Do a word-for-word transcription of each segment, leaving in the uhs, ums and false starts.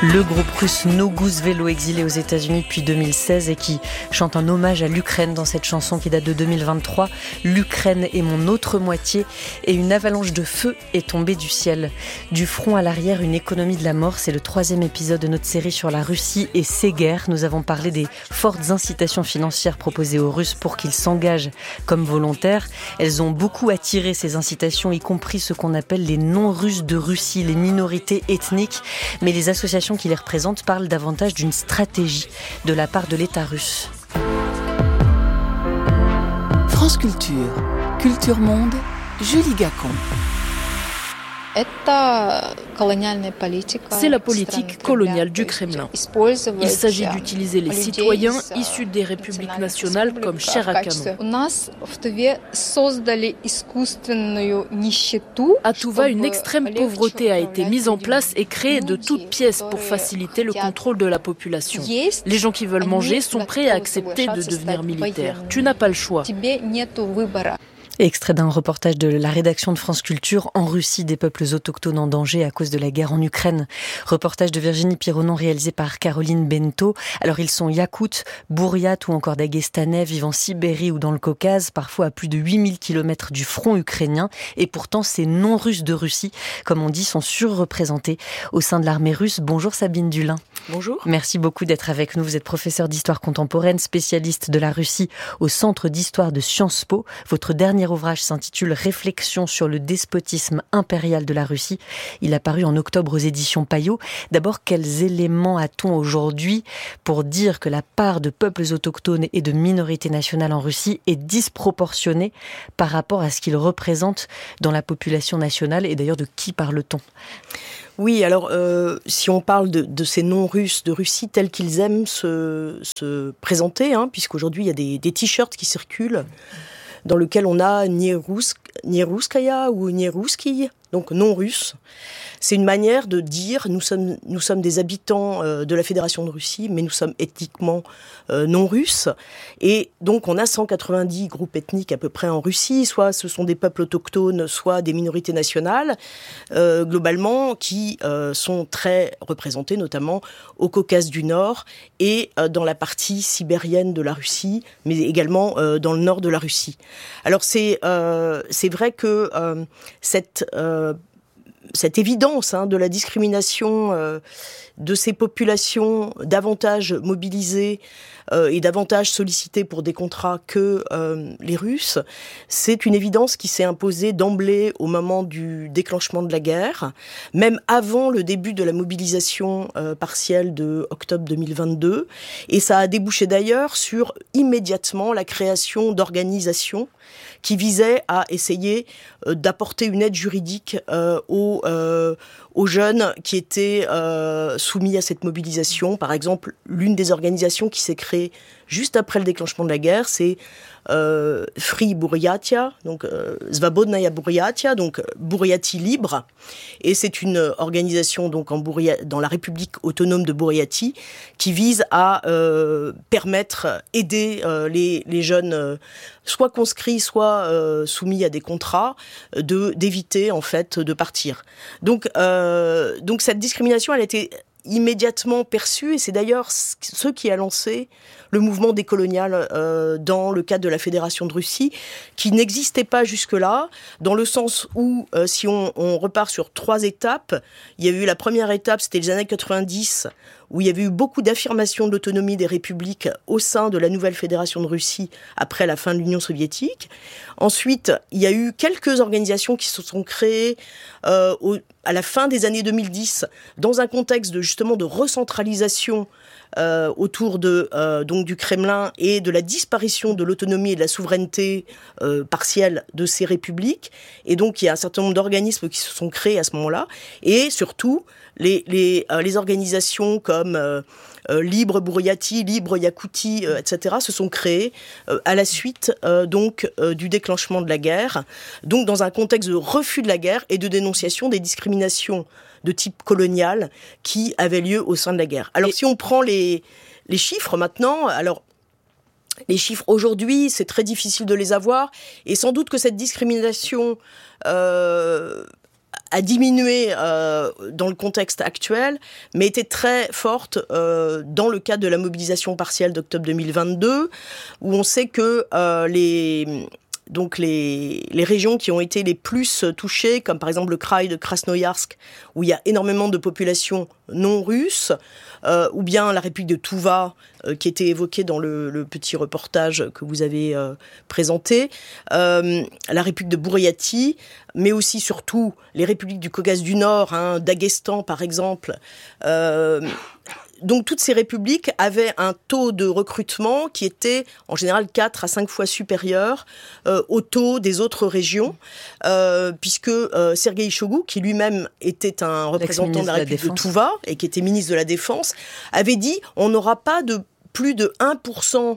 Le groupe russe No Goose Velo, exilé aux États-Unis depuis deux mille seize et qui chante un hommage à l'Ukraine dans cette chanson qui date de deux mille vingt-trois. L'Ukraine est mon autre moitié et une avalanche de feu est tombée du ciel. Du front à l'arrière, une économie de la mort, c'est le troisième épisode de notre série sur la Russie et ses guerres. Nous avons parlé des fortes incitations financières proposées aux Russes pour qu'ils s'engagent comme volontaires. Elles ont beaucoup attiré ces incitations, y compris ce qu'on appelle les non-russes de Russie, les minorités ethniques. Mais les associations qui les représentent parlent davantage d'une stratégie de la part de l'État russe. France Culture, Culture Monde, Julie Gacon. C'est la politique coloniale du Kremlin. Il s'agit d'utiliser les citoyens issus des républiques nationales comme chair à canon. À tout va, une extrême pauvreté a été mise en place et créée de toutes pièces pour faciliter le contrôle de la population. Les gens qui veulent manger sont prêts à accepter de devenir militaires. Tu n'as pas le choix. Extrait d'un reportage de la rédaction de France Culture en Russie, des peuples autochtones en danger à cause de la guerre en Ukraine. Reportage de Virginie Pironon réalisé par Caroline Bento. Alors ils sont Yakoutes, Bouriates ou encore Daguestanais, vivent en Sibérie ou dans le Caucase, parfois à plus de huit mille kilomètres du front ukrainien. Et pourtant ces non-russes de Russie, comme on dit, sont surreprésentés au sein de l'armée russe. Bonjour Sabine Dulin. Bonjour. Merci beaucoup d'être avec nous. Vous êtes professeure d'histoire contemporaine, spécialiste de la Russie au Centre d'histoire de Sciences Po. Votre dernier ouvrage s'intitule « Réflexion sur le despotisme impérial de la Russie ». Il a paru en octobre aux éditions Payot. D'abord, quels éléments a-t-on aujourd'hui pour dire que la part de peuples autochtones et de minorités nationales en Russie est disproportionnée par rapport à ce qu'ils représentent dans la population nationale? Et d'ailleurs, de qui parle-t-on ? Oui, alors euh, si on parle de, de ces non-russes de Russie tels qu'ils aiment se, se présenter, hein, puisqu'aujourd'hui il y a des, des t-shirts qui circulent dans lesquels on a Nieruskaya ou Nieruski, donc non-russe. C'est une manière de dire nous sommes, nous sommes des habitants euh, de la Fédération de Russie, mais nous sommes ethniquement euh, non-russes. Et donc on a cent quatre-vingt-dix groupes ethniques à peu près en Russie, soit ce sont des peuples autochtones, soit des minorités nationales, euh, globalement, qui euh, sont très représentés, notamment au Caucase du Nord et euh, dans la partie sibérienne de la Russie, mais également euh, dans le nord de la Russie. Alors c'est, euh, c'est vrai que euh, cette... Euh, cette évidence hein, de la discrimination euh, de ces populations davantage mobilisées euh, et davantage sollicitées pour des contrats que euh, les Russes, c'est une évidence qui s'est imposée d'emblée au moment du déclenchement de la guerre, même avant le début de la mobilisation euh, partielle de octobre deux mille vingt-deux, et ça a débouché d'ailleurs sur immédiatement la création d'organisations qui visait à essayer euh, d'apporter une aide juridique euh, aux, euh, aux jeunes qui étaient euh, soumis à cette mobilisation. Par exemple, l'une des organisations qui s'est créée juste après le déclenchement de la guerre, c'est euh, Free Buryatia, donc euh, Svobodnaya Buryatia, donc Buryatie libre. Et c'est une organisation donc en Buria, dans la République autonome de Buryatie qui vise à euh, permettre, aider euh, les, les jeunes, euh, soit conscrits, soit euh, soumis à des contrats, de d'éviter en fait de partir. Donc euh, donc cette discrimination, elle a été immédiatement perçue, et c'est d'ailleurs ce qui a lancé le mouvement décolonial euh, dans le cadre de la Fédération de Russie, qui n'existait pas jusque-là, dans le sens où, euh, si on, on repart sur trois étapes, il y a eu la première étape, c'était les années quatre-vingt-dix, où il y avait eu beaucoup d'affirmations de l'autonomie des républiques au sein de la nouvelle Fédération de Russie après la fin de l'Union soviétique. Ensuite, il y a eu quelques organisations qui se sont créées euh, au, à la fin des années deux mille dix, dans un contexte de, justement de recentralisation Euh, autour de, euh, donc du Kremlin et de la disparition de l'autonomie et de la souveraineté euh, partielle de ces républiques. Et donc, il y a un certain nombre d'organismes qui se sont créés à ce moment-là. Et surtout, les, les, euh, les organisations comme euh, euh, Libre Buryatie, Libre Yakoutie, euh, et cetera se sont créées euh, à la suite euh, donc euh, du déclenchement de la guerre. Donc, dans un contexte de refus de la guerre et de dénonciation des discriminations de type colonial qui avait lieu au sein de la guerre. Alors, et si on prend les, les chiffres maintenant, alors les chiffres aujourd'hui, c'est très difficile de les avoir, et sans doute que cette discrimination euh, a diminué euh, dans le contexte actuel, mais était très forte euh, dans le cadre de la mobilisation partielle d'octobre deux mille vingt-deux, où on sait que euh, les... Donc les, les régions qui ont été les plus touchées, comme par exemple le kraï de Krasnoïarsk, où il y a énormément de populations non russes, euh, ou bien la République de Touva, euh, qui était évoquée dans le, le petit reportage que vous avez euh, présenté, euh, la République de Bouriatie, mais aussi surtout les républiques du Caucase du Nord, hein, Daghestan par exemple. Euh, Donc toutes ces républiques avaient un taux de recrutement qui était en général quatre à cinq fois supérieur euh, au taux des autres régions, euh, puisque euh, Sergueï Shoigu, qui lui-même était un représentant de la République de, de Touva et qui était ministre de la Défense, avait dit on n'aura pas de plus de un pour cent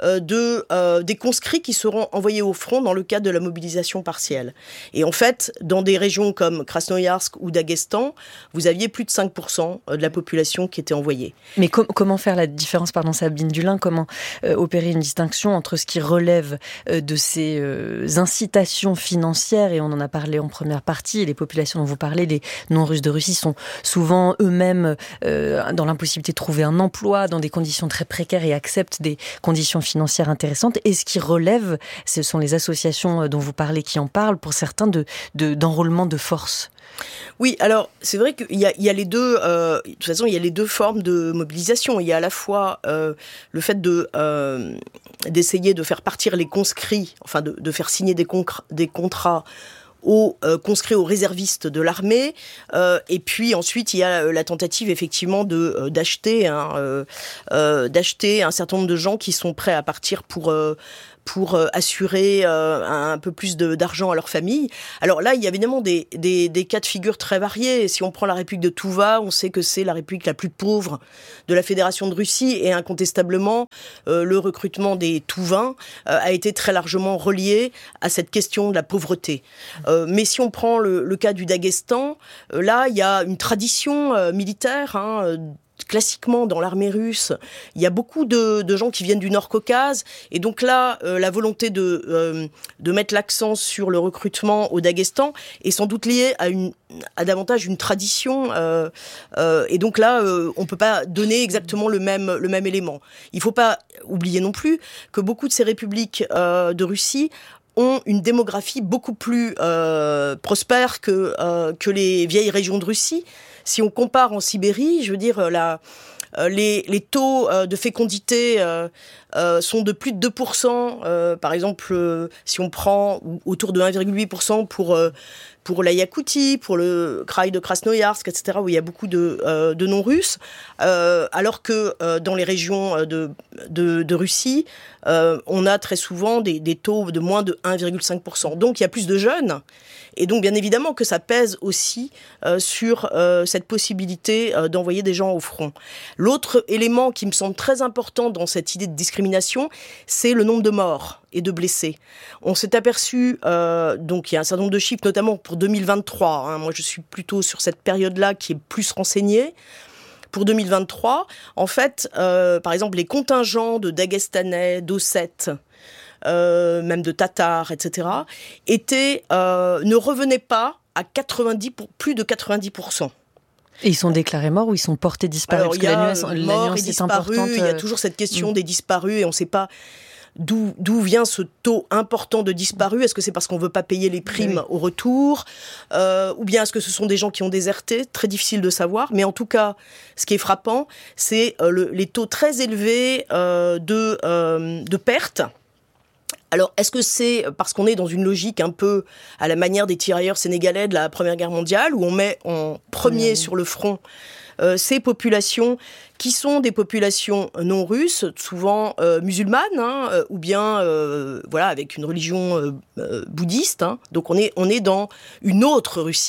de, euh, des conscrits qui seront envoyés au front dans le cadre de la mobilisation partielle. Et en fait, dans des régions comme Krasnoïarsk ou Daghestan, vous aviez plus de cinq pour cent de la population qui était envoyée. Mais com- comment faire la différence, pardon Sabine Dulin, comment euh, opérer une distinction entre ce qui relève euh, de ces euh, incitations financières, et on en a parlé en première partie, et les populations dont vous parlez, les non-russes de Russie, sont souvent eux-mêmes euh, dans l'impossibilité de trouver un emploi, dans des conditions très précaires, et acceptent des conditions financières intéressantes, et ce qui relève, ce sont les associations dont vous parlez qui en parlent, pour certains, de, de, d'enrôlement de force. Oui, alors c'est vrai qu'il y a, il y a les deux. Euh, de toute façon, il y a les deux formes de mobilisation. Il y a à la fois euh, le fait de euh, d'essayer de faire partir les conscrits, enfin de, de faire signer des, concr- des contrats aux euh, conscrits, aux réservistes de l'armée, euh, et puis ensuite il y a la tentative effectivement de euh, d'acheter hein, euh, euh, d'acheter un certain nombre de gens qui sont prêts à partir pour euh, pour euh, assurer euh, un peu plus de, d'argent à leur famille. Alors là, il y a évidemment des, des, des cas de figure très variés. Si on prend la République de Touva, on sait que c'est la République la plus pauvre de la Fédération de Russie, et incontestablement, euh, le recrutement des Touvains euh, a été très largement relié à cette question de la pauvreté. Euh, mais si on prend le, le cas du Daghestan, euh, là, il y a une tradition euh, militaire, hein, euh, classiquement, dans l'armée russe, il y a beaucoup de, de gens qui viennent du Nord-Caucase, et donc là, euh, la volonté de, euh, de mettre l'accent sur le recrutement au Daghestan est sans doute liée à, une, à davantage une tradition, euh, euh, et donc là, euh, on ne peut pas donner exactement le même, le même élément. Il ne faut pas oublier non plus que beaucoup de ces républiques euh, de Russie ont une démographie beaucoup plus euh, prospère que, euh, que les vieilles régions de Russie. Si on compare en Sibérie, je veux dire, la, euh, les, les taux euh, de fécondité euh, euh, sont de plus de deux pour cent. Euh, par exemple, euh, si on prend autour de un virgule huit pour cent pour, euh, pour la Yakoutie, pour le kraï de Krasnoïarsk, et cetera, où il y a beaucoup de, euh, de non-russes, euh, alors que euh, dans les régions de, de, de Russie, euh, on a très souvent des, des taux de moins de un virgule cinq pour cent. Donc il y a plus de jeunes. Et donc, bien évidemment que ça pèse aussi euh, sur euh, cette possibilité euh, d'envoyer des gens au front. L'autre élément qui me semble très important dans cette idée de discrimination, c'est le nombre de morts et de blessés. On s'est aperçu, euh, donc il y a un certain nombre de chiffres, notamment pour deux mille vingt-trois. Hein, moi, je suis plutôt sur cette période-là qui est plus renseignée. Pour deux mille vingt-trois, en fait, euh, par exemple, les contingents de Dagestanais, d'Ossètes, Euh, même de Tatars, et cetera, étaient, euh, ne revenaient pas à quatre-vingt-dix pour, plus de quatre-vingt-dix pour cent. Et ils sont déclarés morts ou ils sont portés disparus? Alors, parce il y que a la nuance, la morts nuance et est disparus, importante. il y a toujours cette question mmh. des des disparus, et on ne sait pas d'où, d'où vient ce taux important de disparus. Est-ce que c'est parce qu'on ne veut pas payer les primes oui. au retour, euh, ou bien est-ce que ce sont des gens qui ont déserté? Très difficile de savoir, mais en tout cas, ce qui est frappant, c'est euh, le, les taux très élevés euh, de, euh, de pertes. Alors, est-ce que c'est parce qu'on est dans une logique un peu à la manière des tirailleurs sénégalais de la Première Guerre mondiale, où on met en premier mmh. sur le front euh, ces populations qui sont des populations non russes, souvent euh, musulmanes, hein, euh, ou bien euh, voilà, avec une religion euh, euh, bouddhiste. Hein. Donc on est, on est dans une autre Russie.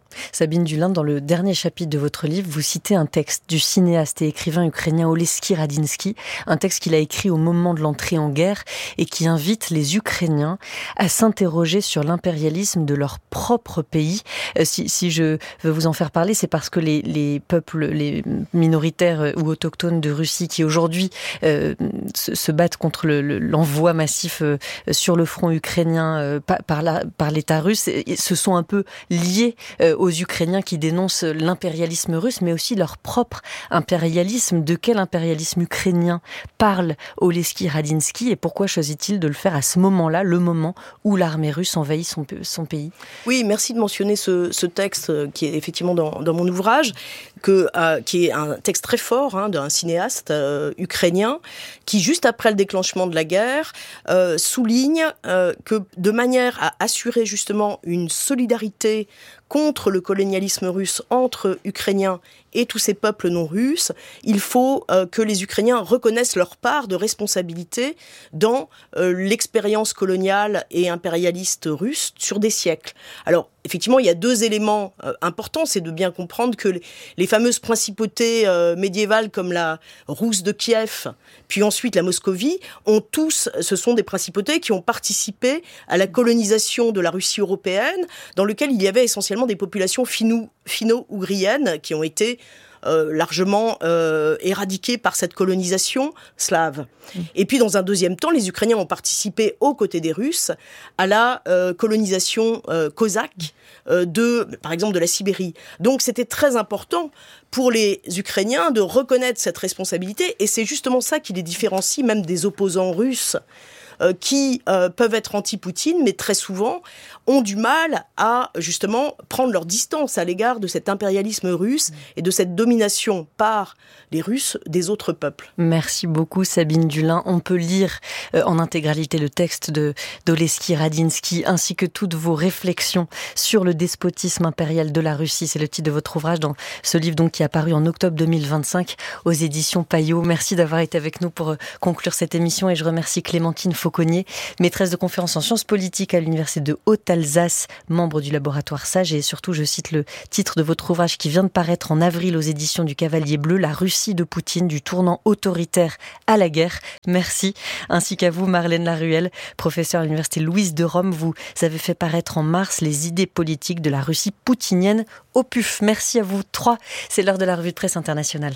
Sabine Dulin, dans le dernier chapitre de votre livre, vous citez un texte du cinéaste et écrivain ukrainien Oleski Radinsky, un texte qu'il a écrit au moment de l'entrée en guerre et qui invite les Ukrainiens à s'interroger sur l'impérialisme de leur propre pays. Si, si je veux vous en faire parler, c'est parce que les, les peuples, les minoritaires ou autochtones de Russie qui aujourd'hui euh, se, se battent contre le, le, l'envoi massif euh, sur le front ukrainien euh, par, par, la, par l'État russe, et, se sont un peu liés euh, aux Ukrainiens qui dénoncent l'impérialisme russe, mais aussi leur propre impérialisme. De quel impérialisme ukrainien parle Oleski Radinsky et pourquoi choisit-il de le faire à ce moment-là, le moment où l'armée russe envahit son, son pays? Oui, merci de mentionner ce, ce texte qui est effectivement dans, dans mon ouvrage, que, euh, qui est un texte très fort hein, d'un cinéaste euh, ukrainien qui, juste après le déclenchement de la guerre, euh, souligne euh, que de manière à assurer justement une solidarité contre le colonialisme russe entre Ukrainiens et tous ces peuples non russes, il faut euh, que les Ukrainiens reconnaissent leur part de responsabilité dans euh, l'expérience coloniale et impérialiste russe sur des siècles. Alors, effectivement, il y a deux éléments euh, importants, c'est de bien comprendre que les, les fameuses principautés euh, médiévales comme la Rousse de Kiev, puis ensuite la Moscovie, ont tous, ce sont des principautés qui ont participé à la colonisation de la Russie européenne, dans lequel il y avait essentiellement des populations finno, finno-ougriennes qui ont été Euh, largement euh, éradiqués par cette colonisation slave. Mmh. Et puis dans un deuxième temps, les Ukrainiens ont participé aux côtés des Russes à la euh, colonisation euh, cosaque euh, de, par exemple, de la Sibérie. Donc c'était très important pour les Ukrainiens de reconnaître cette responsabilité, et c'est justement ça qui les différencie même des opposants russes euh, qui euh, peuvent être anti-Poutine, mais très souvent ont du mal à justement prendre leur distance à l'égard de cet impérialisme russe et de cette domination par les Russes des autres peuples. Merci beaucoup Sabine Dulin. On peut lire euh, en intégralité le texte de d'Oleski Radinsky ainsi que toutes vos réflexions sur le despotisme impérial de la Russie. C'est le titre de votre ouvrage dans ce livre donc qui est apparu en octobre deux mille vingt-cinq aux éditions Payot. Merci d'avoir été avec nous pour euh, conclure cette émission et je remercie Clémentine Fauconnier, maîtresse de conférences en sciences politiques à l'université de Haute-Alsace, membre du laboratoire SAGE et surtout je cite le titre de votre ouvrage qui vient de paraître en avril aux éditions du Cavalier Bleu, La Russie de Poutine, du tournant autoritaire à la guerre. Merci, ainsi qu'à vous Marlène Laruelle, professeure à l'université Louise de Rome. Vous avez fait paraître en mars les idées politiques de la Russie poutinienne au P U F. Merci à vous trois, c'est l'heure de la revue de presse internationale.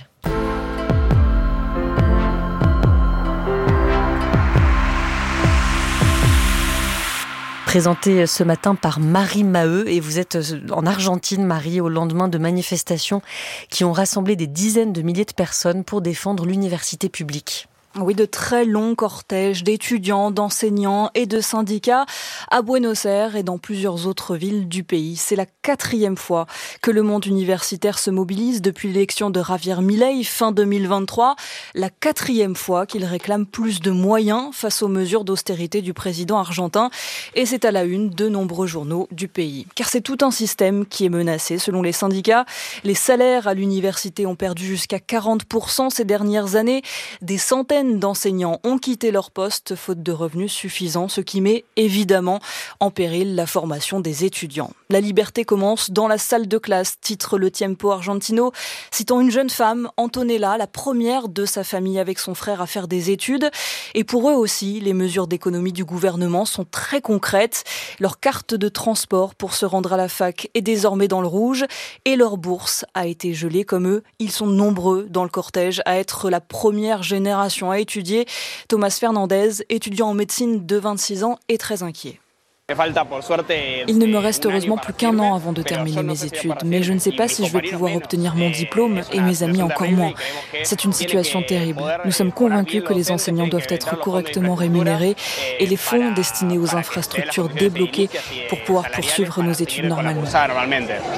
Présenté ce matin par Marie Maheu et vous êtes en Argentine, Marie, au lendemain de manifestations qui ont rassemblé des dizaines de milliers de personnes pour défendre l'université publique. Oui, de très longs cortèges d'étudiants, d'enseignants et de syndicats à Buenos Aires et dans plusieurs autres villes du pays. C'est la quatrième fois que le monde universitaire se mobilise depuis l'élection de Javier Milei fin deux mille vingt-trois. La quatrième fois qu'il réclame plus de moyens face aux mesures d'austérité du président argentin. Et c'est à la une de nombreux journaux du pays. Car c'est tout un système qui est menacé. Selon les syndicats, les salaires à l'université ont perdu jusqu'à quarante pour cent ces dernières années. Des centaines d'enseignants ont quitté leur poste faute de revenus suffisants, ce qui met évidemment en péril la formation des étudiants. La liberté commence dans la salle de classe, titre le Tiempo Argentino, citant une jeune femme, Antonella, la première de sa famille avec son frère à faire des études. Et pour eux aussi, les mesures d'économie du gouvernement sont très concrètes. Leur carte de transport pour se rendre à la fac est désormais dans le rouge et leur bourse a été gelée. Comme eux, ils sont nombreux dans le cortège à être la première génération à étudier. Thomas Fernandez, étudiant en médecine de vingt-six ans, est très inquiet. Il ne me reste heureusement plus qu'un an avant de terminer mes études, mais je ne sais pas si je vais pouvoir obtenir mon diplôme et mes amis encore moins. C'est une situation terrible. Nous sommes convaincus que les enseignants doivent être correctement rémunérés et les fonds destinés aux infrastructures débloqués pour pouvoir poursuivre nos études normalement.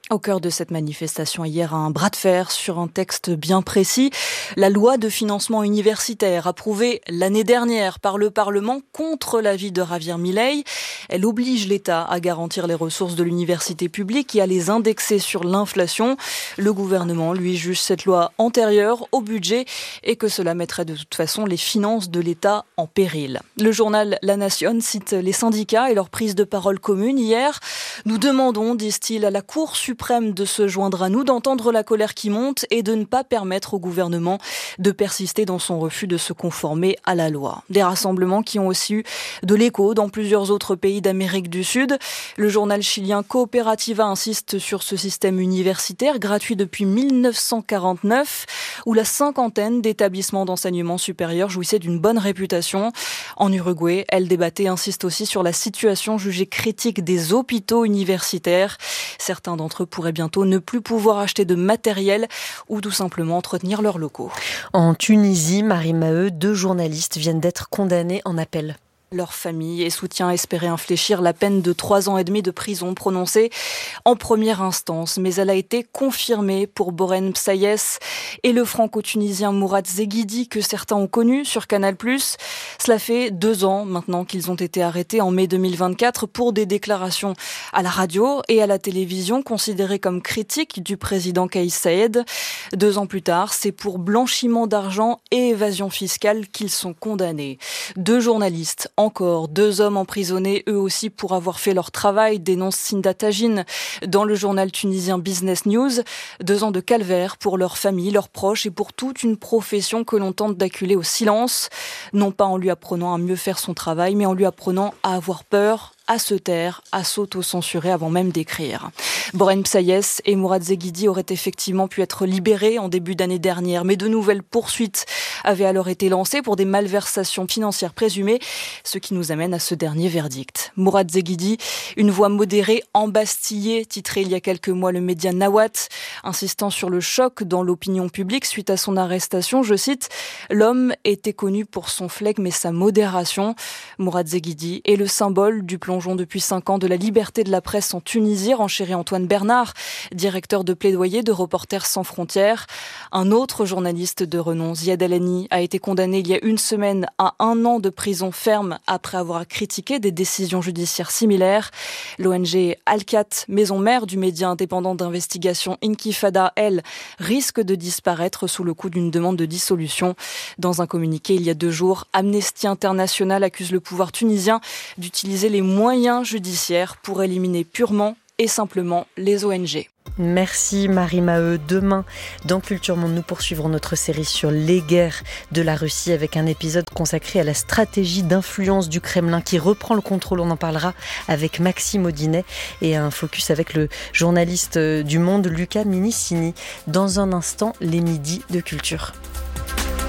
Au cœur de cette manifestation hier, un bras de fer sur un texte bien précis. La loi de financement universitaire approuvée l'année dernière par le Parlement contre l'avis de Javier Milei. Elle oblige l'État à garantir les ressources de l'université publique et à les indexer sur l'inflation. Le gouvernement, lui, juge cette loi antérieure au budget et que cela mettrait de toute façon les finances de l'État en péril. Le journal La Nation cite les syndicats et leur prise de parole commune hier. Nous demandons, disent-ils, à la Cour suprême de se joindre à nous, d'entendre la colère qui monte et de ne pas permettre au gouvernement de persister dans son refus de se conformer à la loi. Des rassemblements qui ont aussi eu de l'écho dans plusieurs autres pays d'Amérique du Sud. Le journal chilien Cooperativa insiste sur ce système universitaire gratuit depuis mille neuf cent quarante-neuf où la cinquantaine d'établissements d'enseignement supérieur jouissaient d'une bonne réputation. En Uruguay, El Debate insiste aussi sur la situation jugée critique des hôpitaux universitaires. Certains d'entre eux pourraient bientôt ne plus pouvoir acheter de matériel ou tout simplement entretenir leurs locaux. En Tunisie, Marie Maheu, deux journalistes viennent d'être condamnés en appel. Leur famille et soutien espéraient infléchir la peine de trois ans et demi de prison prononcée en première instance, mais elle a été confirmée pour Borhene Psayes et le franco-tunisien Mourad Zeghidi que certains ont connu sur Canal plus. Cela fait deux ans maintenant qu'ils ont été arrêtés en mai deux mille vingt-quatre pour des déclarations à la radio et à la télévision considérées comme critiques du président Kais Saied. Deux ans plus tard, c'est pour blanchiment d'argent et évasion fiscale qu'ils sont condamnés. Deux journalistes encore, deux hommes emprisonnés eux aussi pour avoir fait leur travail, dénonce Sinda Tagine dans le journal tunisien Business News. Deux ans de calvaire pour leur famille, leurs proches et pour toute une profession que l'on tente d'acculer au silence. Non pas en lui apprenant à mieux faire son travail, mais en lui apprenant à avoir peur, à se taire, à s'auto-censurer avant même d'écrire. Borhene Psayes et Mourad Zeghidi auraient effectivement pu être libérés en début d'année dernière, mais de nouvelles poursuites avaient alors été lancées pour des malversations financières présumées, ce qui nous amène à ce dernier verdict. Mourad Zeghidi, une voix modérée embastillée, titré il y a quelques mois le média Nawat, insistant sur le choc dans l'opinion publique suite à son arrestation. Je cite, « L'homme était connu pour son flegme et sa modération. » Mourad Zeghidi est le symbole du plongeon depuis cinq ans de la liberté de la presse en Tunisie, renchérit Antoine Bernard, directeur de plaidoyer de Reporters sans frontières. Un autre journaliste de renom, Ziad Alani, a été condamné il y a une semaine à un an de prison ferme après avoir critiqué des décisions judiciaires similaires. L'O N G Al-Khat, maison mère du média indépendant d'investigation Inkifada, elle, risque de disparaître sous le coup d'une demande de dissolution. Dans un communiqué il y a deux jours, Amnesty International accuse le pouvoir tunisien d'utiliser les moyens moyens judiciaires pour éliminer purement et simplement les O N G. Merci Marie Maheu. Demain, dans Culture Monde, nous poursuivrons notre série sur les guerres de la Russie avec un épisode consacré à la stratégie d'influence du Kremlin qui reprend le contrôle. On en parlera avec Maxime Audinet et un focus avec le journaliste du Monde Luca Minicini. Dans un instant, les midis de Culture.